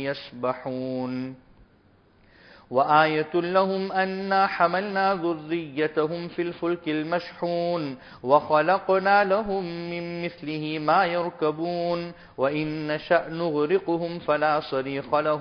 يسبحون وآية لهم أنا حملنا ذريتهم في الفلك المشحون وخلقنا لهم من مثله ما يركبون وإن نشأ نغرقهم فلا صريخ لهم